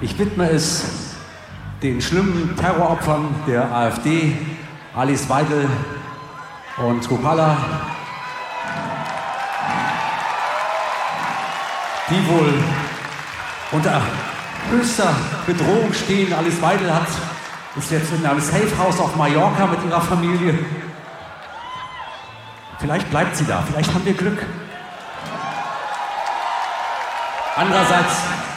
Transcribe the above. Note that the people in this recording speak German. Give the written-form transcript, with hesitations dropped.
Ich widme es den schlimmen Terroropfern der AfD, Alice Weidel und Rupalla, die wohl unter höchster Bedrohung stehen. Alice Weidel ist jetzt in einem Safehouse auf Mallorca mit ihrer Familie. Vielleicht bleibt sie da, vielleicht haben wir Glück. Andererseits